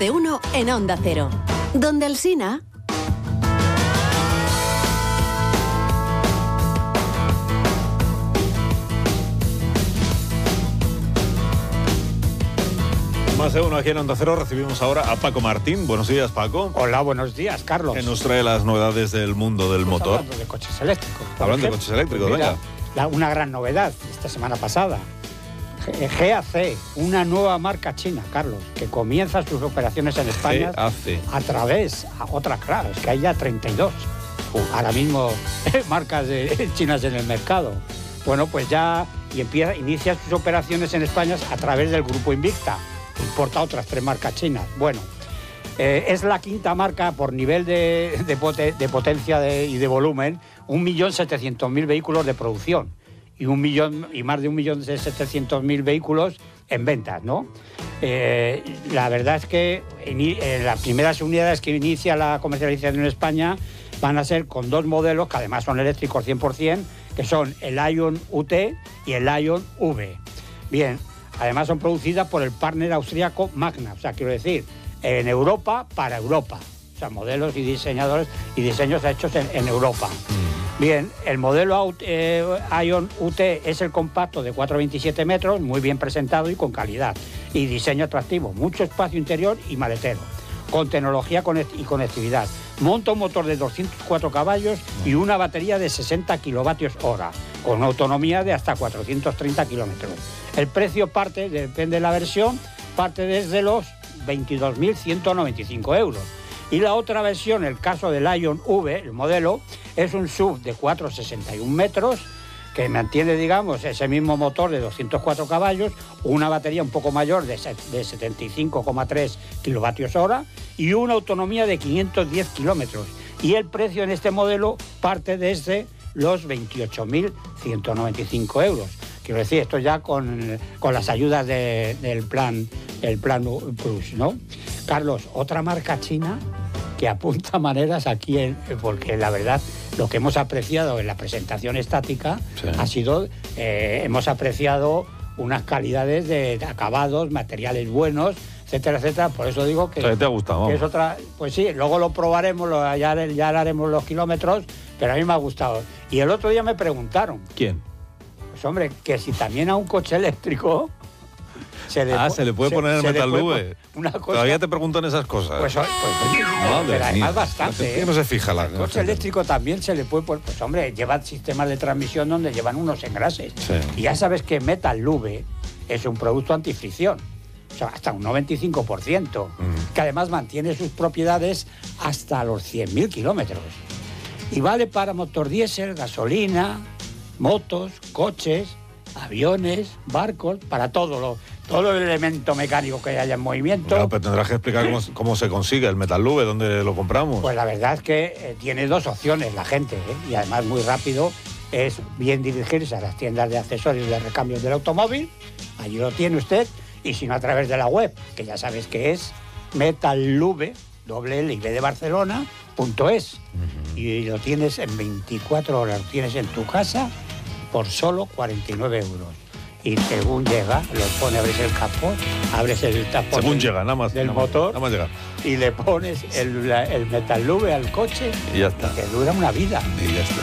de uno en Onda Cero. Donde Alsina. Más de uno aquí en Onda Cero. Recibimos ahora a Paco Martín. Buenos días, Paco. Hola, buenos días, Carlos. Que nos trae las novedades del mundo del motor. Hablando de coches eléctricos. Hablando de coches eléctricos, mira, venga. Una gran novedad esta semana pasada. GAC, una nueva marca china, Carlos, que comienza sus operaciones en España a través, claro, es que hay ya 32. Ahora mismo marcas chinas en el mercado. Bueno, pues ya inicia sus operaciones en España a través del grupo Invicta. Importa otras 3 marcas chinas. Bueno, es la quinta marca por nivel de potencia y de volumen, 1.700.000 vehículos de producción y más de 1.700.000 vehículos en ventas, ¿no? La verdad es que las primeras unidades que inicia la comercialización en España van a ser con 2 modelos que además son eléctricos 100%, que son el Ion UT y el Ion V. Bien. Además son producidas por el partner austríaco Magna, o sea, quiero decir, en Europa para Europa. O sea, modelos y diseños hechos en Europa. Bien, el modelo Ion UT es el compacto de 4,27 metros, muy bien presentado y con calidad. Y diseño atractivo, mucho espacio interior y maletero, con tecnología y conectividad. Monta un motor de 204 caballos y una batería de 60 kilovatios hora, con una autonomía de hasta 430 kilómetros. El precio depende de la versión, parte desde los 22.195 euros. Y la otra versión, el caso del Ion V, el modelo, es un SUV de 4,61 metros, que mantiene, digamos, ese mismo motor de 204 caballos, una batería un poco mayor de 75,3 kilovatios hora y una autonomía de 510 kilómetros. Y el precio en este modelo parte desde los 28.195 euros. Quiero decir, esto ya con las ayudas del plan Plus, ¿no? Carlos, otra marca china que apunta maneras aquí, porque la verdad lo que hemos apreciado en la presentación estática ha sido, hemos apreciado unas calidades de acabados, materiales buenos, etcétera, etcétera. Por eso digo que... ¿Te ha gustado? Que es otra, pues sí, luego lo probaremos, ya haremos los kilómetros, pero a mí me ha gustado. Y el otro día me preguntaron... ¿Quién? Pues hombre, que si también a un coche eléctrico... se le puede poner el Metal V. Todavía te preguntan esas cosas. Pues pero además bastante. ¿Qué no se fija la el coche eléctrico también se le puede poner... Pues hombre, lleva sistemas de transmisión donde llevan unos engrases. Sí. Y ya sabes que Metal V es un producto antifricción. O sea, hasta un 95%. Que además mantiene sus propiedades hasta los 100.000 kilómetros. Y vale para motor diésel, gasolina, motos, coches, aviones, barcos, para todo el elemento mecánico que haya en movimiento. Claro, pero tendrás que explicar cómo se consigue el Metal V, dónde lo compramos. Pues la verdad es que tiene 2 opciones la gente, y además muy rápido. Es bien dirigirse a las tiendas de accesorios de recambios del automóvil, allí lo tiene usted, y si no a través de la web, que ya sabes que es metalv, de Barcelona.es. Y lo tienes en 24 horas, lo tienes en tu casa por solo 49 euros. Y según llega, lo pone, abres el capó, abres el tapón del motor, y le pones el Metal V al coche, y ya está. Y te dura una vida. Y ya está.